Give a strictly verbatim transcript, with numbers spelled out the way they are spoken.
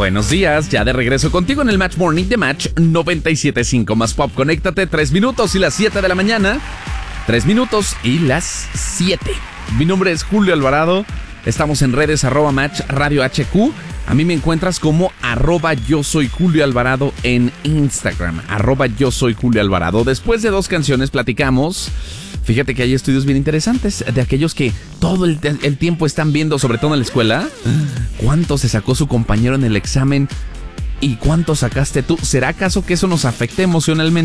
Buenos días, ya de regreso contigo en el Match Morning de Match noventa y siete punto cinco más Pop. Conéctate, tres minutos y las siete de la mañana. tres minutos y las siete. Mi nombre es Julio Alvarado. Estamos en redes arroba Match Radio H Q. A mí me encuentras como arroba yo soy Julio Alvarado en Instagram. Arroba yo soy Julio Alvarado. Después de dos canciones platicamos. Fíjate que hay estudios bien interesantes de aquellos que todo el, el tiempo están viendo, sobre todo en la escuela, cuánto se sacó su compañero en el examen y cuánto sacaste tú. ¿Será acaso que eso nos afecte emocionalmente?